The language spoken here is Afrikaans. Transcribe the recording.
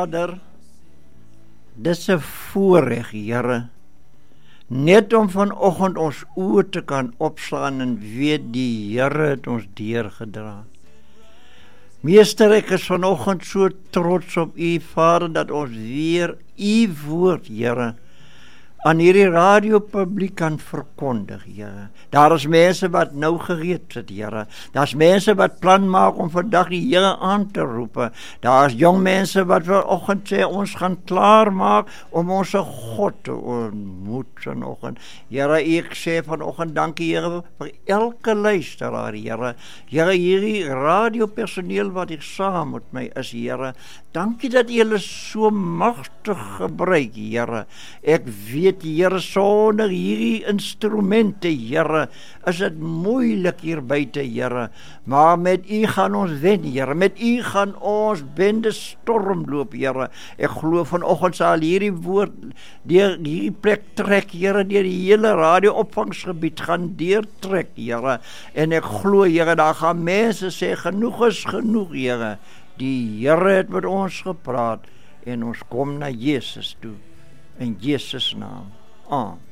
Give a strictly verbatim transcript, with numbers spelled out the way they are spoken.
Vader, dis 'n voorreg, Here, net om vanoggend ons oë te kan opslaan en weet die Here het ons deurgedra. Meester, ek is vanoggend so trots op U, Vader, dat ons weer U woord, Here, aan hierdie radiopubliek kan verkondig, Here. Daar is mense wat nou gereed sit, Here. Daar's mense wat plan maak om vandag die Here aan te roep. Daar's jong mense wat vanoggend sê, ons gaan klaar maak om ons God te ontmoet vanoggend. Here, ek sê vanoggend dankie, Here, vir elke luisteraar, Here. Here, hierdie radiopersoneel wat hier saam met my is, Here. Dankie dat U hulle so magtig gebruik, Here. Ek weet, Here, sonder hierdie instrumente, Here, is dit moeilik hier buite, Here. Maar met U gaan ons wen, Here. Met U gaan ons bende stormloop, Here. Ek glo vanoggend sal hierdie woord deur hierdie plek trek, Here, deur die hele radio-opvangsgebied gaan deurtrek, Here. En ek glo, Here, daar gaan mense sê, genoeg is genoeg, Here. Die Here het met ons gepraat en ons kom na Jesus toe. In Jesus' naam. Amen.